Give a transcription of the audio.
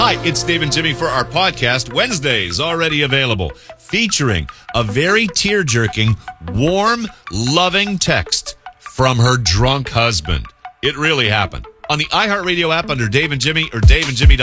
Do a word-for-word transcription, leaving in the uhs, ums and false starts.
Hi, it's Dave and Jimmy for our podcast, Wednesdays, already available, featuring a very tear-jerking, warm, loving text from her drunk husband. It really happened. On the iHeartRadio app under Dave and Jimmy or dave and jimmy dot com.